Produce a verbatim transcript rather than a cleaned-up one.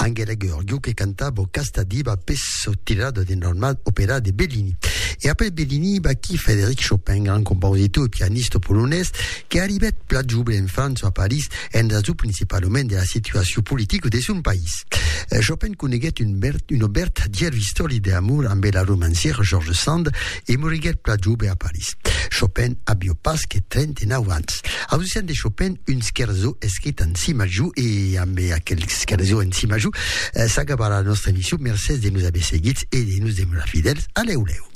Angela Gheorghiu che cantava Casta diva pesso tirato del normal opera di Bellini. E après Bellini, bah, qui Frédéric Chopin, grand compositeur et pianiste polonais, qui arrivait plagiuble en France, à Paris, en raison principalement de la situation politique de son pays. Euh, Chopin connaissait une, une oberta dier histoire d'amour avec la romancière George Sand et mouriguet plagiuble à Paris. Chopin abbia pas que trenta-nove ans. A audition de Chopin, un scherzo écrit en si majou et amb aquel scherzo en si majou, euh, s'acaba la nostra émission. Merci de nous avoir seguits et de nous demeurar fidèles. Allez, leu.